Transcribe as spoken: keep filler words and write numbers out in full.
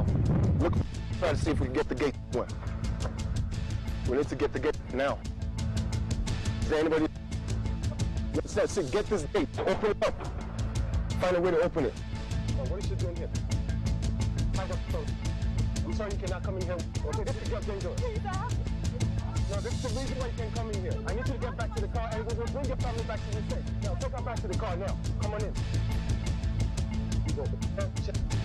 Look, try to see if we can get the gate going. We need to get the gate now. Is there anybody? Let's not sit. Get this gate. Open it up. Find a way to open it. Oh, what is she doing here? Find us close. I'm sorry you cannot come in here. Okay, this is your dangerous. No, this is the reason why you can't come in here. I need you to get back to the car and we'll bring your family back to the safe. Now, take her back to the car now. Come on in. You go.